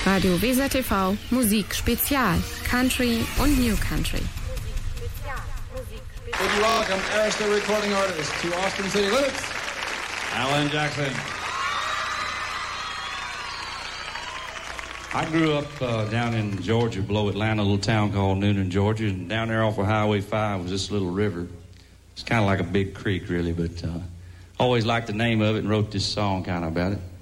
Radio Weser TV Musik Spezial, Country und New Country. Would you welcome Arista recording artist to Austin City Limits, Alan Jackson. I grew up down in Georgia, below Atlanta, a little town called Noonan, Georgia, and down there off of Highway 5 was this little river. It's kind of like a big creek, really, but always liked the name of it and wrote this song kind of about it.